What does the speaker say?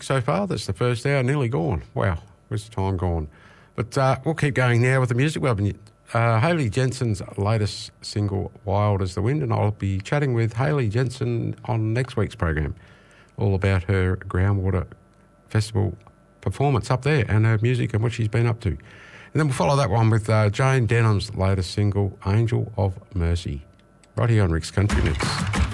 so far. That's the first hour, nearly gone. Wow, where's the time gone? But we'll keep going now with the music. We'll have Hayley Jensen's latest single, Wild as the Wind, and I'll be chatting with Hayley Jensen on next week's program, all about her Groundwater Festival performance up there and her music and what she's been up to. And then we'll follow that one with Jane Denham's latest single, Angel of Mercy, right here on Rick's Country Mix.